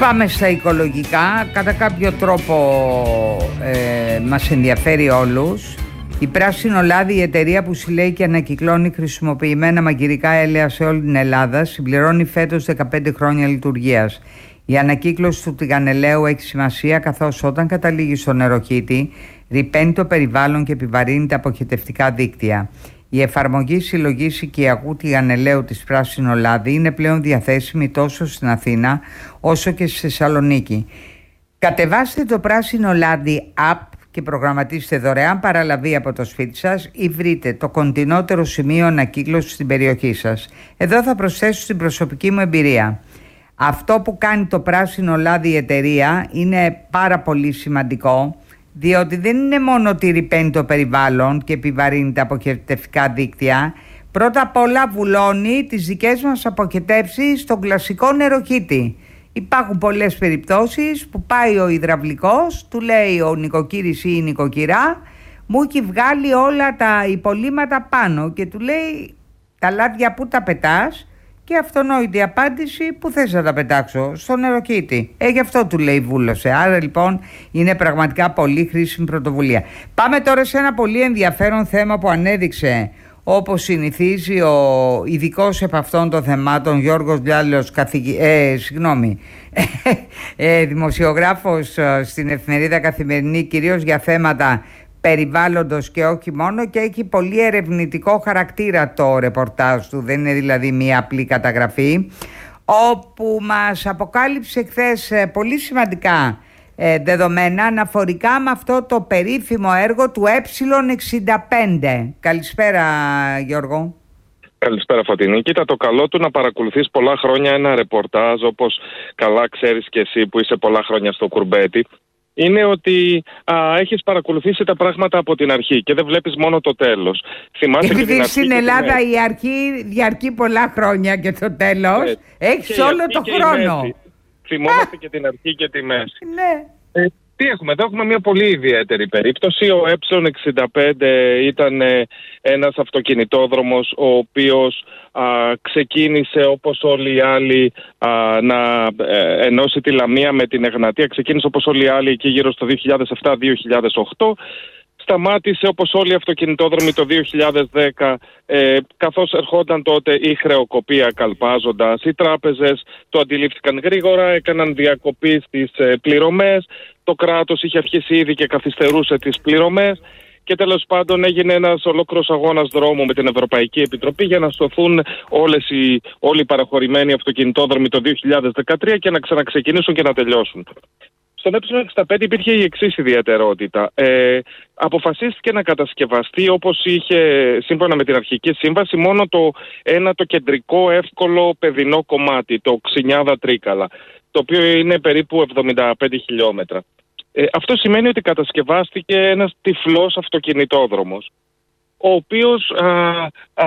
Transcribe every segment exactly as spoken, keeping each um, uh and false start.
Πάμε στα οικολογικά. Κατά κάποιο τρόπο ε, μας ενδιαφέρει όλους. Η Πράσινο Λάδι, η εταιρεία που συλλέγει και ανακυκλώνει χρησιμοποιημένα μαγειρικά έλαια σε όλη την Ελλάδα, συμπληρώνει φέτος δεκαπέντε χρόνια λειτουργίας. Η ανακύκλωση του τηγανελαίου έχει σημασία, καθώς όταν καταλήγει στο νεροχύτη ρυπαίνει το περιβάλλον και επιβαρύνει τα αποχετευτικά δίκτυα. Η εφαρμογή συλλογής οικιακού τηγανελαίου της Πράσινο Λάδι είναι πλέον διαθέσιμη τόσο στην Αθήνα όσο και στη Θεσσαλονίκη. Κατεβάστε το Πράσινο Λάδι app και προγραμματίστε δωρεάν παραλαβή από το σπίτι σας ή βρείτε το κοντινότερο σημείο ανακύκλωσης στην περιοχή σας. Εδώ θα προσθέσω στην προσωπική μου εμπειρία. Αυτό που κάνει το Πράσινο Λάδι η εταιρεία είναι πάρα πολύ σημαντικό, διότι δεν είναι μόνο ότι ρυπαίνει το περιβάλλον και επιβαρύνει τα αποχετευτικά δίκτυα. Πρώτα απ' όλα βουλώνει τις δικές μας αποχετεύσεις στον κλασικό νεροχύτη. Υπάρχουν πολλές περιπτώσεις που πάει ο υδραυλικός, του λέει ο νοικοκύρης ή η νοικοκυρά, μου έχει βγάλει όλα τα υπολείμματα πάνω και του λέει τα λάδια που τα πετάς, και αυτονόητη απάντηση, που θες να τα πετάξω, στο νεροχύτη. Ε, γι' αυτό του λέει βούλωσε. Άρα λοιπόν είναι πραγματικά πολύ χρήσιμη πρωτοβουλία. Πάμε τώρα σε ένα πολύ ενδιαφέρον θέμα που ανέδειξε, όπως συνηθίζει, ο ειδικός επ' αυτών των θεμάτων Γιώργος Λιάλος, καθηγη... ε, συγγνώμη, ε, δημοσιογράφος στην εφημερίδα Καθημερινή, κυρίως για θέματα περιβάλλοντος και όχι μόνο, και έχει πολύ ερευνητικό χαρακτήρα το ρεπορτάζ του, δεν είναι δηλαδή μία απλή καταγραφή, όπου μας αποκάλυψε χθες πολύ σημαντικά ε, δεδομένα αναφορικά με αυτό το περίφημο έργο του ε εξήντα πέντε. Καλησπέρα Γιώργο. Καλησπέρα Φωτεινή. Κοίτα, το καλό του να παρακολουθείς πολλά χρόνια ένα ρεπορτάζ, όπως καλά ξέρεις και εσύ που είσαι πολλά χρόνια στο κουρμπέτι, είναι ότι α, έχεις παρακολουθήσει τα πράγματα από την αρχή και δεν βλέπεις μόνο το τέλος. Θυμάσαι και την αρχή. Στην Ελλάδα η αρχή διαρκεί πολλά χρόνια και το τέλος ε, έχεις όλο το χρόνο. Θυμόμαστε και την αρχή και τη μέση. Ναι. Ε, τι έχουμε, εδώ έχουμε μια πολύ ιδιαίτερη περίπτωση. Ο ε εξήντα πέντε ήταν ε, ένας αυτοκινητόδρομος ο οποίος α, ξεκίνησε όπως όλοι οι άλλοι α, να ε, ενώσει τη Λαμία με την Εγνατία. Ξεκίνησε όπως όλοι οι άλλοι εκεί γύρω στο δύο χιλιάδες επτά δύο χιλιάδες οκτώ. Σταμάτησε όπως όλοι οι αυτοκινητόδρομοι το δύο χιλιάδες δέκα, ε, καθώς ερχόταν τότε η χρεοκοπία καλπάζοντας. Οι τράπεζες το αντιλήφθηκαν γρήγορα, έκαναν διακοπή στις ε, πληρωμές. Το κράτος είχε αρχίσει ήδη και καθυστερούσε τις πληρωμές. Και τέλος πάντων έγινε ένας ολόκληρος αγώνας δρόμου με την Ευρωπαϊκή Επιτροπή για να σωθούν όλες οι, όλοι οι παραχωρημένοι αυτοκινητόδρομοι το δύο χιλιάδες δεκατρία και να ξαναξεκινήσουν και να τελειώσουν. Στον ε εξήντα πέντε υπήρχε η εξής ιδιαιτερότητα. Ε, αποφασίστηκε να κατασκευαστεί, όπως είχε σύμφωνα με την αρχική σύμβαση, μόνο το ένα το κεντρικό εύκολο παιδινό κομμάτι, το Ξινιάδα Τρίκαλα, το οποίο είναι περίπου εβδομήντα πέντε χιλιόμετρα. Ε, αυτό σημαίνει ότι κατασκευάστηκε ένας τυφλός αυτοκινητόδρομος, ο οποίος α, α,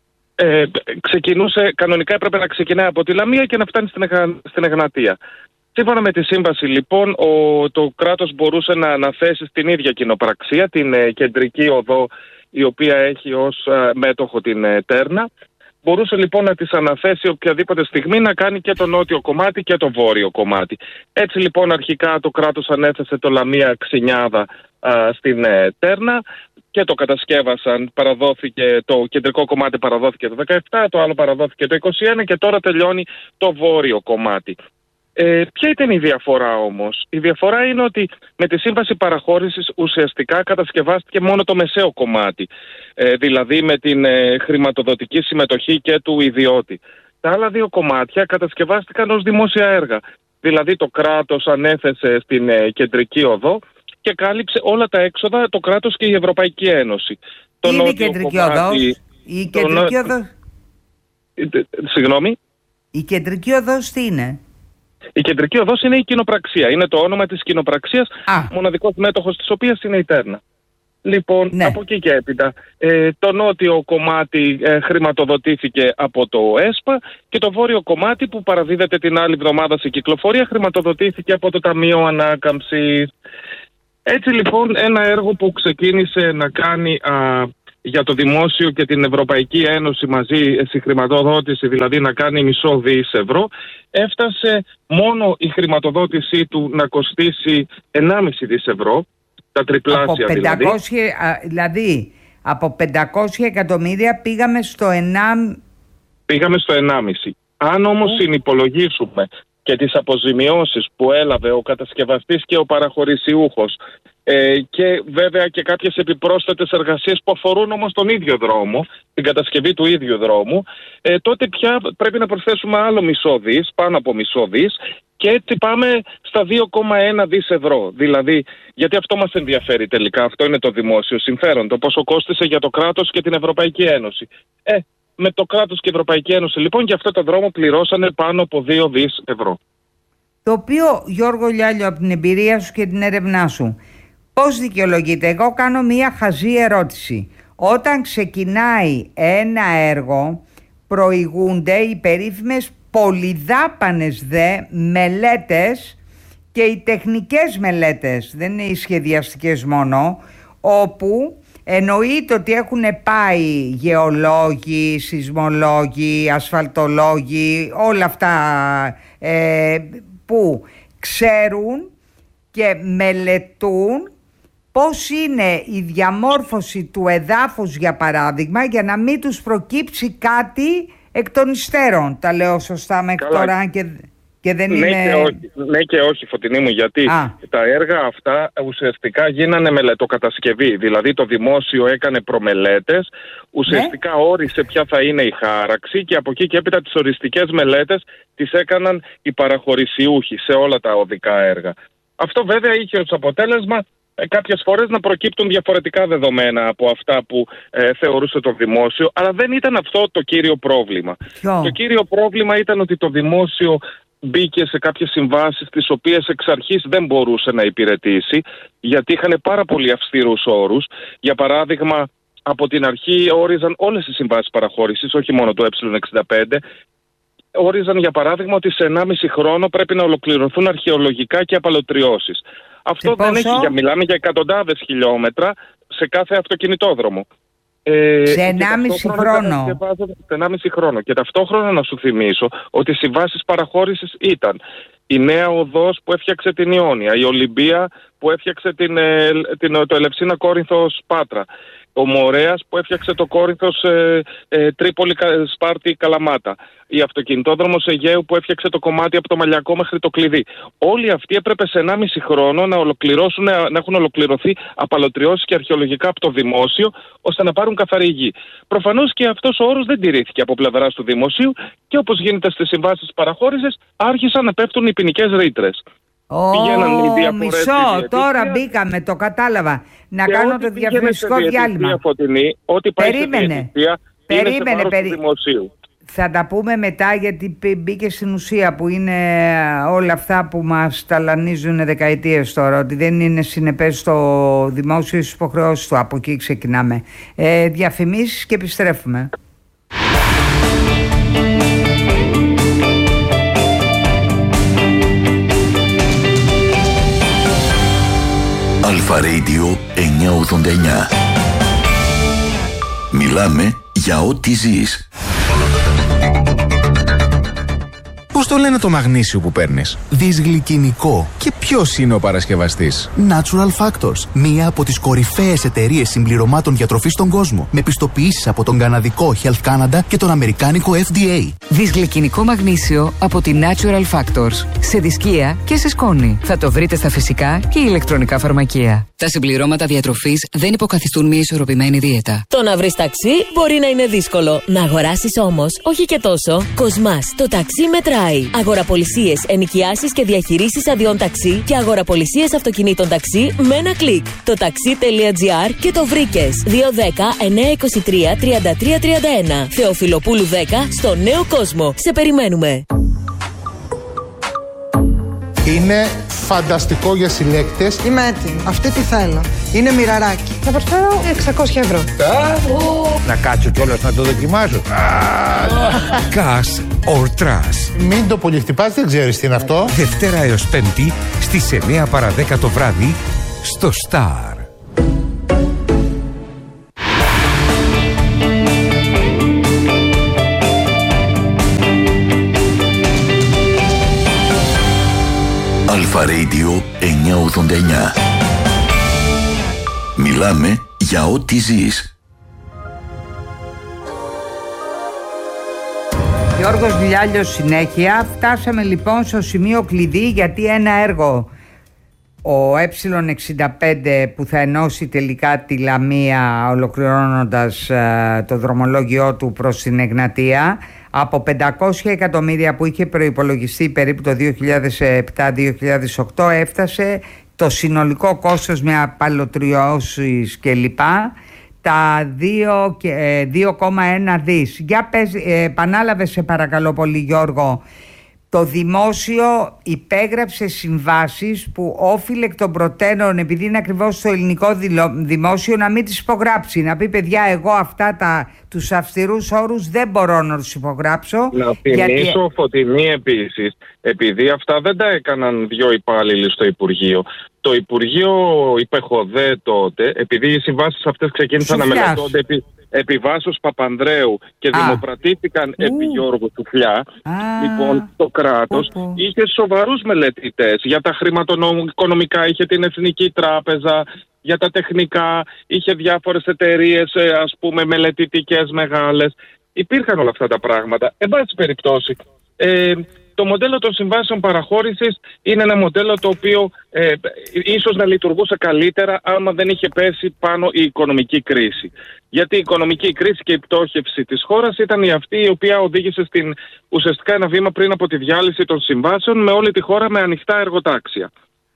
ε, ξεκινούσε, κανονικά έπρεπε να ξεκινάει από τη Λαμία και να φτάνει στην, Εγα, στην Εγνατία. Σύμφωνα με τη σύμβαση λοιπόν, ο, το κράτος μπορούσε να αναθέσει στην ίδια κοινοπραξία την ε, κεντρική οδό, η οποία έχει ως ε, μέτοχο την ε, Τέρνα. Μπορούσε λοιπόν να τις αναθέσει οποιαδήποτε στιγμή να κάνει και το νότιο κομμάτι και το βόρειο κομμάτι. Έτσι λοιπόν αρχικά το κράτος ανέθεσε το Λαμία Ξινιάδα α, στην ε, Τέρνα και το κατασκεύασαν. Παραδόθηκε, το κεντρικό κομμάτι παραδόθηκε το δεκαεπτά, το άλλο παραδόθηκε το είκοσι ένα και τώρα τελειώνει το βόρειο κομμάτι. Ε, ποια ήταν η διαφορά όμως? Η διαφορά είναι ότι με τη σύμβαση παραχώρησης ουσιαστικά κατασκευάστηκε μόνο το μεσαίο κομμάτι, ε, δηλαδή με την ε, χρηματοδοτική συμμετοχή και του ιδιώτη. Τα άλλα δύο κομμάτια κατασκευάστηκαν ως δημόσια έργα, δηλαδή το κράτος ανέθεσε στην ε, κεντρική οδό και κάλυψε όλα τα έξοδα το κράτος και η Ευρωπαϊκή Ένωση. Τι είναι η κεντρική οδός? Η κεντρική το... οδός... Συγγνώμη? Η κεντρική οδός τι είναι? Η κεντρική οδός είναι η κοινοπραξία. Είναι το όνομα της κοινοπραξίας, μοναδικός μέτοχος της οποίας είναι η Τέρνα. Λοιπόν, ναι. Από εκεί και έπειτα, ε, το νότιο κομμάτι ε, χρηματοδοτήθηκε από το ΕΣΠΑ και το βόρειο κομμάτι που παραδίδεται την άλλη εβδομάδα σε κυκλοφορία χρηματοδοτήθηκε από το Ταμείο Ανάκαμψης. Έτσι λοιπόν ένα έργο που ξεκίνησε να κάνει α, για το δημόσιο και την Ευρωπαϊκή Ένωση μαζί, συγχρηματοδότηση, δηλαδή να κάνει μισό δις ευρώ, έφτασε μόνο η χρηματοδότησή του να κοστίσει ενάμιση δις ευρώ, τα τριπλάσια από πεντακόσια, δηλαδή. Δηλαδή, από πεντακόσια εκατομμύρια πήγαμε στο ενάμιση. Πήγαμε στο ενάμιση. Αν όμως mm. συνυπολογίσουμε και τις αποζημιώσεις που έλαβε ο κατασκευαστής και ο παραχωρησιούχος ε, και βέβαια και κάποιες επιπρόσθετες εργασίες που αφορούν όμως τον ίδιο δρόμο, την κατασκευή του ίδιου δρόμου, ε, τότε πια πρέπει να προσθέσουμε άλλο μισό δις, πάνω από μισό δις, και έτσι πάμε στα δύο κόμμα ένα δις ευρώ. Δηλαδή, γιατί αυτό μας ενδιαφέρει τελικά, αυτό είναι το δημόσιο συμφέρον, το πόσο κόστισε για το κράτος και την Ευρωπαϊκή Ένωση. Ε, με το κράτος και η Ευρωπαϊκή Ένωση λοιπόν για αυτό το δρόμο πληρώσανε πάνω από δύο δις ευρώ. Το οποίο, Γιώργο Λιάλιο, από την εμπειρία σου και την έρευνά σου, πώς δικαιολογείται? Εγώ κάνω μία χαζή ερώτηση. Όταν ξεκινάει ένα έργο, προηγούνται οι περίφημες πολυδάπανες δε μελέτες και οι τεχνικές μελέτες, δεν είναι οι σχεδιαστικές μόνο, όπου εννοείται ότι έχουν πάει γεωλόγοι, σεισμολόγοι, ασφαλτολόγοι, όλα αυτά ε, που ξέρουν και μελετούν πώς είναι η διαμόρφωση του εδάφους, για παράδειγμα, για να μην τους προκύψει κάτι εκ των υστέρων. Τα λέω σωστά μέχρι τώρα και, και δεν ναι είναι... Και όχι, ναι και όχι, Φωτεινή μου, γιατί Α. τα έργα αυτά ουσιαστικά γίνανε μελετοκατασκευή. Δηλαδή το δημόσιο έκανε προμελέτες, ουσιαστικά ναι. όρισε ποια θα είναι η χάραξη και από εκεί και έπειτα τις οριστικές μελέτες τις έκαναν οι παραχωρησιούχοι σε όλα τα οδικά έργα. Αυτό βέβαια είχε ως αποτέλεσμα ε, κάποιες φορές να προκύπτουν διαφορετικά δεδομένα από αυτά που ε, θεωρούσε το δημόσιο, αλλά δεν ήταν αυτό το κύριο πρόβλημα. Ποιο? Το κύριο πρόβλημα ήταν ότι το δημόσιο μπήκε σε κάποιες συμβάσεις τις οποίες εξ αρχής δεν μπορούσε να υπηρετήσει, γιατί είχαν πάρα πολύ αυστηρούς όρους. Για παράδειγμα, από την αρχή όριζαν όλες τις συμβάσεις παραχώρησης, όχι μόνο το ε εξήντα πέντε, όριζαν για παράδειγμα ότι σε ενάμιση χρόνο πρέπει να ολοκληρωθούν αρχαιολογικά και απαλωτριώσεις. Αυτό δεν έχει, για, μιλάμε για εκατοντάδες χιλιόμετρα σε κάθε αυτοκινητόδρομο. Ε, σε ενάμιση χρόνο. Σε ενάμιση χρόνο. Και ταυτόχρονα να σου θυμίσω ότι οι συμβάσεις παραχώρησης ήταν η νέα οδός που έφτιαξε την Ιόνια, η Ολυμπία που έφτιαξε την, την, το Ελευσίνα Κόρινθος Πάτρα, ο Μορέας που έφτιαξε το Κόρινθος ε, ε, Τρίπολη Σπάρτη Καλαμάτα, η αυτοκινητόδρομος Αιγαίου που έφτιαξε το κομμάτι από το Μαλιακό μέχρι το Κλειδί. Όλοι αυτοί έπρεπε σε ενάμιση χρόνο να, ολοκληρώσουν, να έχουν ολοκληρωθεί απαλωτριώσεις και αρχαιολογικά από το δημόσιο, ώστε να πάρουν καθαρή γη. Προφανώς και αυτός ο όρος δεν τηρήθηκε από πλευράς του δημοσίου και όπως γίνεται στις συμβάσεις παραχώρησης, άρχισαν να πέφτουν οι ποινικές ρήτρες. Oh, μισό, τώρα μπήκαμε, το κατάλαβα. Να και κάνω το διαφημιστικό διάλειμμα. Φωτεινή, ό,τι πάει περίμενε, περίμενε, περί... Θα τα πούμε μετά, γιατί μπήκε στην ουσία που είναι όλα αυτά που μας ταλανίζουν δεκαετίες τώρα, ότι δεν είναι συνεπές στο δημόσιο στις υποχρεώσεις του. Από εκεί ξεκινάμε. ε, Διαφημίσεις και επιστρέφουμε. Αλφα Radio εννιακόσια ογδόντα εννιά. Μιλάμε για ό,τι ζεις. Πώς το λένε το μαγνήσιο που παίρνεις? Δυσγλυκινικό. Και ποιος είναι ο παρασκευαστής? Natural Factors, μία από τις κορυφαίες εταιρείες συμπληρωμάτων διατροφής στον κόσμο, με πιστοποιήσεις από τον καναδικό Health Canada και τον αμερικάνικο F D A. Δυσγλυκινικό μαγνήσιο από τη Natural Factors. Σε δισκία και σε σκόνη. Θα το βρείτε στα φυσικά και ηλεκτρονικά φαρμακεία. Τα συμπληρώματα διατροφής δεν υποκαθιστούν μια ισορροπημένη δίαιτα. Το να βρεις ταξί μπορεί να είναι δύσκολο. Να αγοράσεις όμως, όχι και τόσο. Κοσμάς, το ταξί μετράει. Αγοραπολισίες, ενοικιάσεις και διαχειρήσεις αδειών ταξί και αγοραπολισίες αυτοκινήτων ταξί με ένα κλικ. Το ταξί.gr και το βρήκες. δύο δέκα εννιακόσια είκοσι τρία τριάντα τρία τριάντα ένα. Θεοφιλοπούλου δέκα στο Νέο Κόσμο. Σε περιμένουμε. Είναι φανταστικό για συλλέκτες. Είμαι έτοιμη. Αυτή τι θέλω. Είναι μοιραράκι. Θα προσφέρω εξακόσια ευρώ. Να κάτσω κιόλας να το δοκιμάσω. Cash or Trash. Μην το πολύ χτυπάς, δεν ξέρεις τι είναι αυτό. Δευτέρα έως Πέμπτη στις εννιά παρά δέκα το βράδυ στο Star. Αλφα Radio εννιακόσια ογδόντα εννιά. Μιλάμε για ό,τι ζεις. Γιώργος Λιάλιος συνέχεια. Φτάσαμε λοιπόν στο σημείο κλειδί, γιατί ένα έργο, ο Ε εξήντα πέντε, που θα ενώσει τελικά τη Λαμία ολοκληρώνοντας ε, το δρομολόγιο του προς την Εγνατία, από πεντακόσια εκατομμύρια που είχε προϋπολογιστεί περίπου το δύο χιλιάδες επτά δύο χιλιάδες οκτώ, έφτασε το συνολικό κόστος με απαλωτριώσεις κλπ τα δύο κόμμα ένα δις. Για πες, ε, επανάλαβε σε παρακαλώ πολύ Γιώργο, το δημόσιο υπέγραψε συμβάσεις που όφιλε εκ των προτέρων, επειδή είναι ακριβώς το ελληνικό δημόσιο, να μην τις υπογράψει. Να πει, παιδιά, εγώ αυτά τα, τους αυστηρούς όρους δεν μπορώ να τους υπογράψω. Να θυμίσω, γιατί... Φωτεινή, επίσης, επειδή αυτά δεν τα έκαναν δύο υπάλληλοι στο Υπουργείο. Το Υπουργείο υπεχοδέ τότε, επειδή οι συμβάσεις αυτές ξεκίνησαν Σουφιάς. να μελετώνται επί... επί Βάσος Παπανδρέου και Α. δημοπρατήθηκαν Ου. επί Γιώργου Σουφιά, λοιπόν το κράτος Ου. είχε σοβαρούς μελετητές για τα χρηματοοικονομικά, είχε την Εθνική Τράπεζα, για τα τεχνικά, είχε διάφορες εταιρείες, ας πούμε, μελετητικές μεγάλες. Υπήρχαν όλα αυτά τα πράγματα. Εν πάση περιπτώσει, ε, το μοντέλο των συμβάσεων παραχώρησης είναι ένα μοντέλο το οποίο ε, ίσως να λειτουργούσε καλύτερα άμα δεν είχε πέσει πάνω η οικονομική κρίση. Γιατί η οικονομική κρίση και η πτώχευση της χώρας ήταν η αυτή η οποία οδήγησε στην, ουσιαστικά ένα βήμα πριν από τη διάλυση των συμβάσεων με όλη τη χώρα με ανοιχτά εργοτάξια.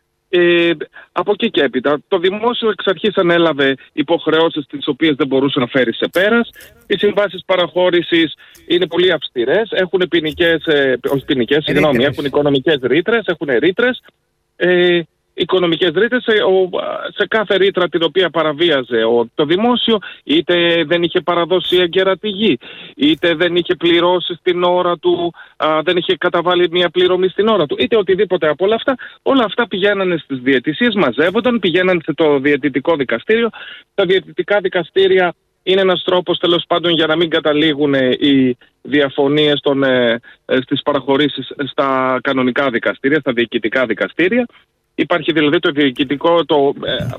Ε, από εκεί και έπειτα, το δημόσιο εξ αρχής ανέλαβε υποχρεώσεις τις οποίες δεν μπορούσε να φέρει σε πέρας. Οι συμβάσεις παραχώρησης είναι πολύ αυστηρές, έχουν ποινικές, ε, όχι ποινικές, συγγνώμη, έχουν οικονομικές ρήτρες, έχουν ρήτρες. Ε, οικονομικές ρήτρες σε, σε κάθε ρήτρα την οποία παραβίαζε ο, το δημόσιο, είτε δεν είχε παραδώσει έγκαιρα τη γη, είτε δεν είχε πληρώσει στην ώρα του, α, δεν είχε καταβάλει μια πληρωμή στην ώρα του, είτε οτιδήποτε από όλα αυτά. Όλα αυτά πηγαίνανε στις διαιτησίες, μαζεύονταν, πηγαίνανε στο διαιτητικό δικαστήριο. Τα διαιτητικά δικαστήρια είναι ένας τρόπος, τέλος πάντων, για να μην καταλήγουν οι διαφωνίες των, ε, στις παραχωρήσεις στα κανονικά δικαστήρια, στα διοικητικά δικαστήρια. Υπάρχει δηλαδή το διοικητικό, το,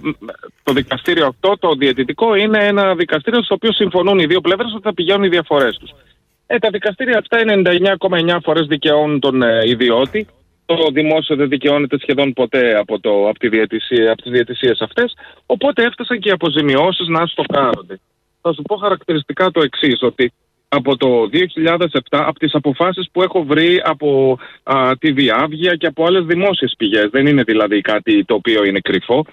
το δικαστήριο αυτό, το διαιτητικό, είναι ένα δικαστήριο στο οποίο συμφωνούν οι δύο πλευρές ότι θα πηγαίνουν οι διαφορές τους. Ε, τα δικαστήρια αυτά ενενήντα εννιά κόμμα εννιά φορές δικαιώνουν τον ε, ιδιώτη. Το δημόσιο δεν δικαιώνεται σχεδόν ποτέ από, το, από, τη διαιτησία, από τις διαιτησίες αυτές. Οπότε έφτασαν και οι αποζημιώσεις να στοκάρονται. Θα σου πω χαρακτηριστικά το εξής, ότι από το δύο χιλιάδες επτά, από τις αποφάσεις που έχω βρει από α, τη Διάβγεια και από άλλες δημόσιες πηγές, δεν είναι δηλαδή κάτι το οποίο είναι κρυφό,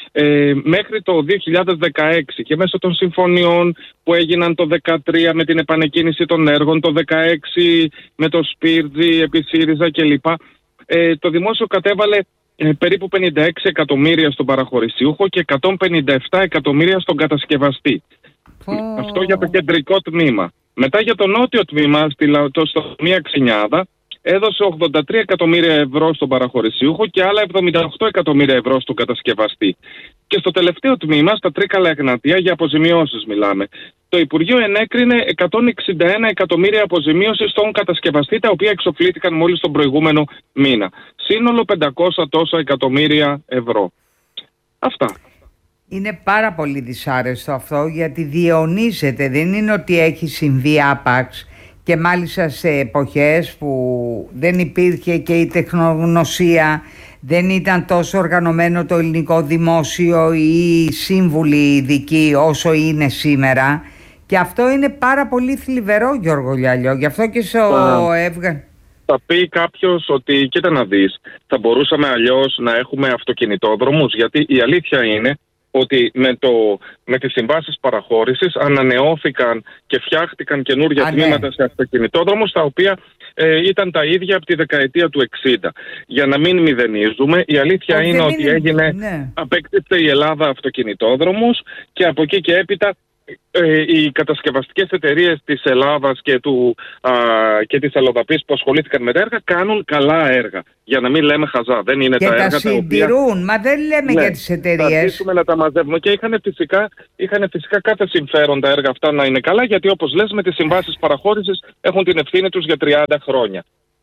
ε, μέχρι το δύο χιλιάδες δεκαέξι και μέσω των συμφωνιών που έγιναν το δύο χιλιάδες δεκατρία με την επανεκκίνηση των έργων, το δύο χιλιάδες δεκαέξι με το Σπίρτζι, επί ΣΥΡΙΖΑ κλπ. Ε, το δημόσιο κατέβαλε ε, περίπου πενήντα έξι εκατομμύρια στον παραχωρησιούχο και εκατόν πενήντα επτά εκατομμύρια στον κατασκευαστή. Oh. Αυτό για το κεντρικό τμήμα. Μετά για το νότιο τμήμα, στο Μία Ξινιάδα, έδωσε ογδόντα τρία εκατομμύρια ευρώ στον παραχωρησιούχο και άλλα εβδομήντα οκτώ εκατομμύρια ευρώ στον κατασκευαστή. Και στο τελευταίο τμήμα, στα Τρίκαλα Εγνατία, για αποζημιώσεις μιλάμε. Το Υπουργείο ενέκρινε εκατόν εξήντα ένα εκατομμύρια αποζημίωση στον κατασκευαστή, τα οποία εξοφλήθηκαν μόλις τον προηγούμενο μήνα. Σύνολο πεντακόσια τόσα εκατομμύρια ευρώ. Αυτά. Είναι πάρα πολύ δυσάρεστο αυτό, γιατί διαιωνίζεται, δεν είναι ότι έχει συμβεί άπαξ, και μάλιστα σε εποχές που δεν υπήρχε και η τεχνογνωσία, δεν ήταν τόσο οργανωμένο το ελληνικό δημόσιο ή οι σύμβουλοι ειδικοί όσο είναι σήμερα, και αυτό είναι πάρα πολύ θλιβερό, Γιώργο Λιάλιο. Γι' αυτό και στο έβγα... Θα πει κάποιος ότι, κοίτα να δεις, θα μπορούσαμε αλλιώς να έχουμε αυτοκινητόδρομους, γιατί η αλήθεια είναι ότι με, το, με τις συμβάσεις παραχώρησης ανανεώθηκαν και φτιάχτηκαν καινούργια Α, τμήματα ναι. σε αυτοκινητόδρομους, τα οποία ε, ήταν τα ίδια από τη δεκαετία του εξήντα. Για να μην μηδενίζουμε, η αλήθεια Ο, είναι ότι είναι... έγινε, ναι. απέκτησε η Ελλάδα αυτοκινητόδρομους, και από εκεί και έπειτα ε, οι κατασκευαστικές εταιρείες της Ελλάδας και, του, α, και της Αλλοδαπής που ασχολήθηκαν με τα έργα κάνουν καλά έργα. Για να μην λέμε χαζά. Δεν είναι και τα, τα έργα συντηρούν, τα οποία... μα δεν λέμε ναι, για τις εταιρείες. Θα αρχίσουμε να τα μαζεύουμε, και είχαν φυσικά, είχαν φυσικά κάθε συμφέρον τα έργα αυτά να είναι καλά, γιατί όπως λες, με τις συμβάσεις παραχώρησης έχουν την ευθύνη τους για τριάντα χρόνια.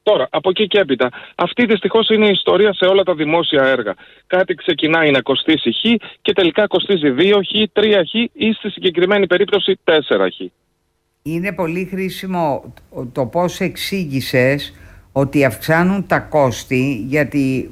Τώρα, από εκεί και έπειτα, αυτή δυστυχώς είναι η ιστορία σε όλα τα δημόσια έργα. Κάτι ξεκινάει να κοστίσει χ και τελικά κοστίζει δύο χ, τρία χ ή στη συγκεκριμένη περίπτωση τέσσερα χ. Είναι πολύ χρήσιμο το πώς εξήγησες ότι αυξάνουν τα κόστη, γιατί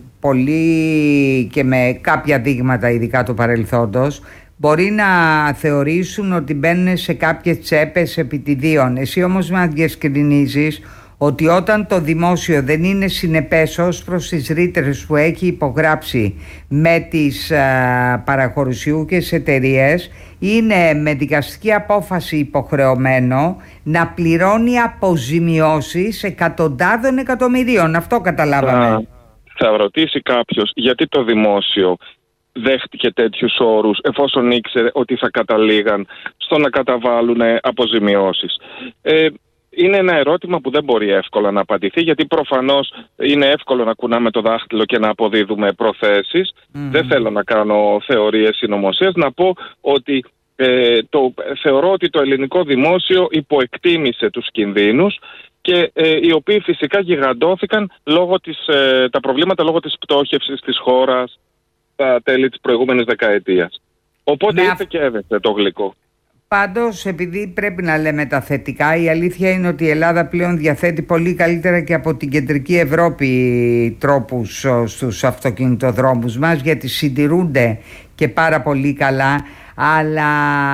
πολλοί και με κάποια δείγματα ειδικά του παρελθόντος μπορεί να θεωρήσουν ότι μπαίνουν σε κάποιες τσέπες επιτιδίων. Εσύ όμως μας διευκρινίζεις ότι όταν το δημόσιο δεν είναι συνεπές ως προς τις ρήτρες που έχει υπογράψει με τις α, παραχωρησιούχες εταιρείες, είναι με δικαστική απόφαση υποχρεωμένο να πληρώνει αποζημιώσεις εκατοντάδων εκατομμυρίων. Αυτό καταλάβαμε. Θα, θα ρωτήσει κάποιος γιατί το δημόσιο δέχτηκε τέτοιους όρους εφόσον ήξερε ότι θα καταλήγαν στο να καταβάλουν αποζημιώσεις. Ε, Είναι ένα ερώτημα που δεν μπορεί εύκολα να απαντηθεί, γιατί προφανώς είναι εύκολο να κουνάμε το δάχτυλο και να αποδίδουμε προθέσεις. Mm. Δεν θέλω να κάνω θεωρίες συνωμοσίας. Να πω ότι ε, το, θεωρώ ότι το ελληνικό δημόσιο υποεκτίμησε τους κινδύνους και ε, οι οποίοι φυσικά γιγαντώθηκαν λόγω της, ε, τα προβλήματα λόγω της πτώχευσης της χώρας στα τέλη της προηγούμενης δεκαετίας. Οπότε ναι. ήρθε και έβεσαι το γλυκό. Πάντως, επειδή πρέπει να λέμε τα θετικά, η αλήθεια είναι ότι η Ελλάδα πλέον διαθέτει πολύ καλύτερα και από την κεντρική Ευρώπη τρόπους στους αυτοκινητοδρόμους μας, γιατί συντηρούνται και πάρα πολύ καλά. Αλλά,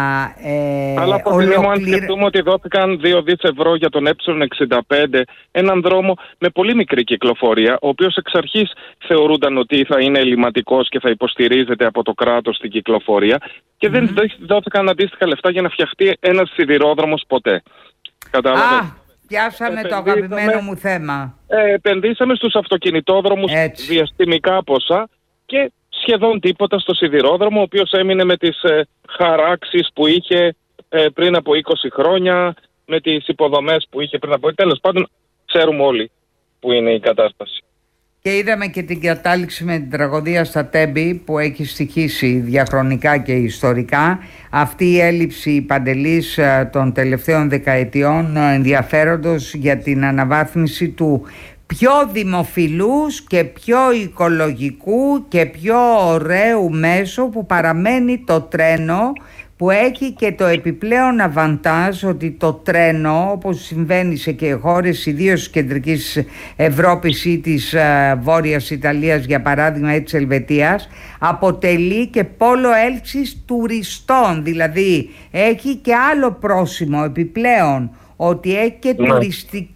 ε, αλλά από ολοκλήρ... αν σκεφτούμε ότι δόθηκαν δύο δισεκατομμύρια ευρώ για τον ε εξήντα πέντε, έναν δρόμο με πολύ μικρή κυκλοφορία, ο οποίος εξ αρχής θεωρούνταν ότι θα είναι ελληματικός και θα υποστηρίζεται από το κράτος στην κυκλοφορία, και mm-hmm. δεν δόθηκαν αντίστοιχα λεφτά για να φτιαχτεί ένας σιδηρόδρομος ποτέ. Κατάλαβε. Α, πιάσαμε το αγαπημένο μου θέμα. Ε, επενδύσαμε στους αυτοκινητόδρομους έτσι. διαστημικά ποσά και σχεδόν τίποτα στο σιδηρόδρομο, ο οποίος έμεινε με τις ε, χαράξεις που είχε ε, πριν από είκοσι χρόνια, με τις υποδομές που είχε πριν από... Τέλος πάντων, ξέρουμε όλοι που είναι η κατάσταση. Και είδαμε και την κατάληξη με την τραγωδία στα Τέμπη, που έχει στοιχήσει διαχρονικά και ιστορικά. Αυτή η έλλειψη παντελής ε, των τελευταίων δεκαετιών ε, ενδιαφέροντος για την αναβάθμιση του πιο δημοφιλούς και πιο οικολογικού και πιο ωραίου μέσου που παραμένει το τρένο, που έχει και το επιπλέον αβαντάζ ότι το τρένο, όπως συμβαίνει σε και χώρες ιδίως της κεντρικής Ευρώπης ή της uh, Βόρειας Ιταλίας, για παράδειγμα, ή της Ελβετίας, αποτελεί και πόλο έλξης τουριστών. Δηλαδή έχει και άλλο πρόσημο επιπλέον, ότι έχει και ναι. τουριστική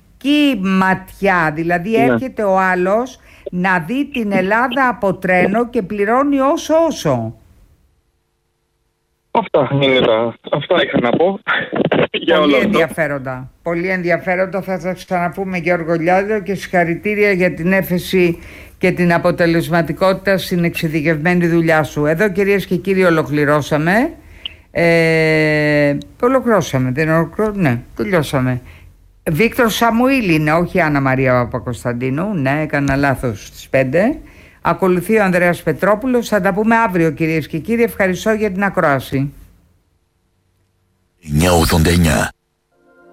ματιά, δηλαδή ναι. έρχεται ο άλλος να δει την Ελλάδα από τρένο και πληρώνει όσο όσο. Αυτά είναι τα... Αυτά είχα να πω. Για πολύ όλο ενδιαφέροντα. Αυτό. Πολύ ενδιαφέροντα. Θα τα ξαναπούμε, Γιώργο Λιάδο, και συγχαρητήρια για την έφεση και την αποτελεσματικότητα στην εξειδικευμένη δουλειά σου. Εδώ, κυρίες και κύριοι, ολοκληρώσαμε. Ε, ολοκληρώσαμε. Δεν ολοκληρώ... Ναι, τελειώσαμε. Βίκτορ Σαμουήλ είναι, όχι Άννα Μαρία Παπακοσταντίνου. Ναι, έκανα λάθος στις πέντε. Ακολουθεί ο Ανδρέας Πετρόπουλος. Θα τα πούμε αύριο, κυρίες και κύριοι. Ευχαριστώ για την ακρόαση. εννιακόσια ογδόντα εννιά